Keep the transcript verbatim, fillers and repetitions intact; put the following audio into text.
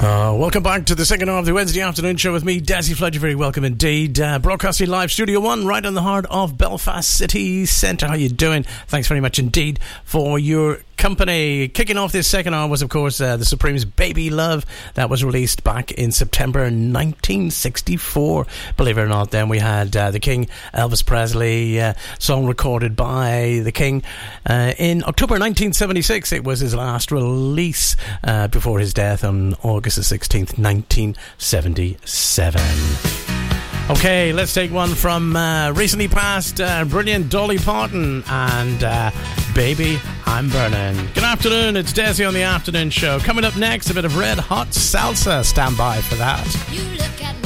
Uh, welcome back to the second hour of the Wednesday afternoon show with me, Desi Fletcher. Very welcome indeed. Uh, broadcasting live, Studio One, right in the heart of Belfast City Centre. How you doing? Thanks very much indeed for your company. Kicking off this second hour was, of course, uh, the Supremes' Baby Love. That was released back in September nineteen sixty-four. Believe it or not, then we had uh, the King, Elvis Presley, uh, song recorded by the King uh, in October nineteen seventy-six. It was his last release uh, before his death on August the sixteenth, nineteen seventy-seven. Okay, let's take one from uh, recently passed uh, brilliant Dolly Parton and uh, Baby, I'm Burning. Good afternoon, it's Desi on the Afternoon Show. Coming up next, a bit of Red Hot Salsa. Stand by for that. You look at